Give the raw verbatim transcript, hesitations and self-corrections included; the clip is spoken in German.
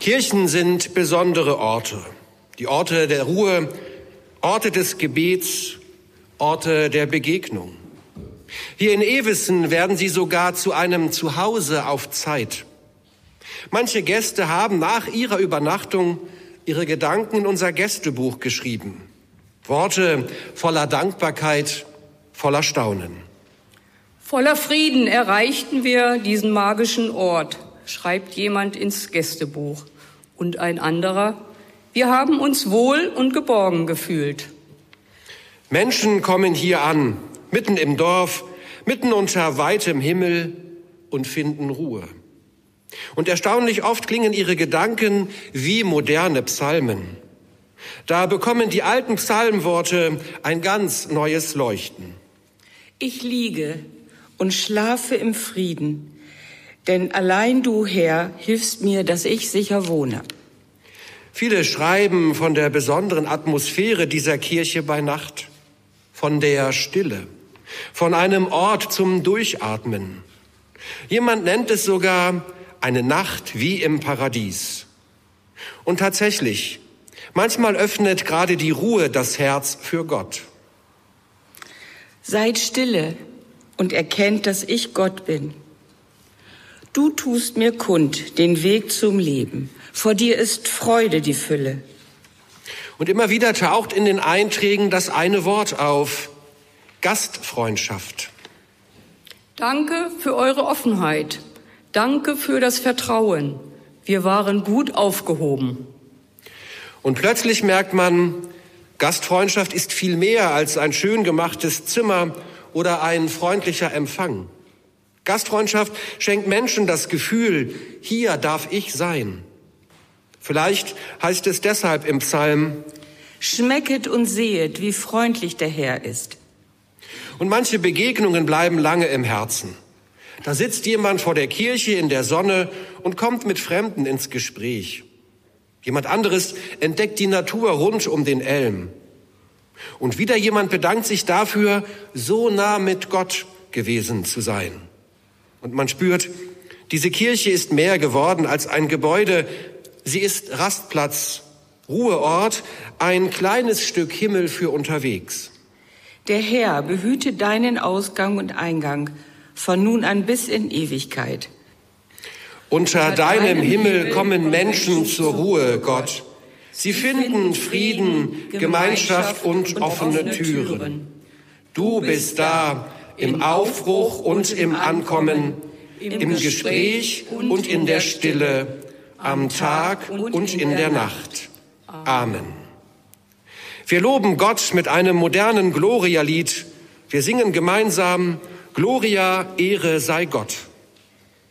Kirchen sind besondere Orte, die Orte der Ruhe, Orte des Gebets, Orte der Begegnung. Hier in Ewissen werden sie sogar zu einem Zuhause auf Zeit. Manche Gäste haben nach ihrer Übernachtung ihre Gedanken in unser Gästebuch geschrieben. Worte voller Dankbarkeit, voller Staunen. Voller Frieden erreichten wir diesen magischen Ort, schreibt jemand ins Gästebuch. Und ein anderer: Wir haben uns wohl und geborgen gefühlt. Menschen kommen hier an, mitten im Dorf, mitten unter weitem Himmel und finden Ruhe. Und erstaunlich oft klingen ihre Gedanken wie moderne Psalmen. Da bekommen die alten Psalmworte ein ganz neues Leuchten. Ich liege und schlafe im Frieden, denn allein du, Herr, hilfst mir, dass ich sicher wohne. Viele schreiben von der besonderen Atmosphäre dieser Kirche bei Nacht, von der Stille, von einem Ort zum Durchatmen. Jemand nennt es sogar eine Nacht wie im Paradies. Und tatsächlich, manchmal öffnet gerade die Ruhe das Herz für Gott. Seid stille und erkennt, dass ich Gott bin. Du tust mir kund den Weg zum Leben. Vor dir ist Freude die Fülle. Und immer wieder taucht in den Einträgen das eine Wort auf: Gastfreundschaft. Danke für eure Offenheit. Danke für das Vertrauen. Wir waren gut aufgehoben. Und plötzlich merkt man, Gastfreundschaft ist viel mehr als ein schön gemachtes Zimmer oder ein freundlicher Empfang. Gastfreundschaft schenkt Menschen das Gefühl, hier darf ich sein. Vielleicht heißt es deshalb im Psalm: Schmecket und sehet, wie freundlich der Herr ist. Und manche Begegnungen bleiben lange im Herzen. Da sitzt jemand vor der Kirche in der Sonne und kommt mit Fremden ins Gespräch. Jemand anderes entdeckt die Natur rund um den Elm. Und wieder jemand bedankt sich dafür, so nah mit Gott gewesen zu sein. Und man spürt, diese Kirche ist mehr geworden als ein Gebäude. Sie ist Rastplatz, Ruheort, ein kleines Stück Himmel für unterwegs. Der Herr behüte deinen Ausgang und Eingang von nun an bis in Ewigkeit. Unter deinem Himmel kommen Menschen zur Ruhe, Gott. Sie finden Frieden, Gemeinschaft und offene Türen. Du bist da im Aufbruch und im Ankommen, im Gespräch und in der Stille, am Tag und in der Nacht. Amen. Wir loben Gott mit einem modernen Gloria-Lied. Wir singen gemeinsam: Gloria, Ehre sei Gott.